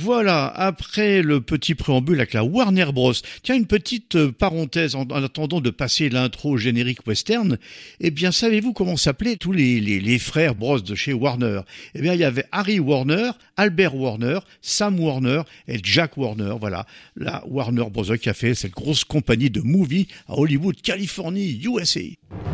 Voilà, après le petit préambule avec la Warner Bros. Tiens, une petite parenthèse en attendant de passer l'intro générique western. Eh bien, savez-vous comment s'appelaient tous les frères Bros de chez Warner? Eh bien, il y avait Harry Warner, Albert Warner, Sam Warner et Jack Warner. Voilà, la Warner Bros. Qui a fait cette grosse compagnie de movies à Hollywood, Californie, USA.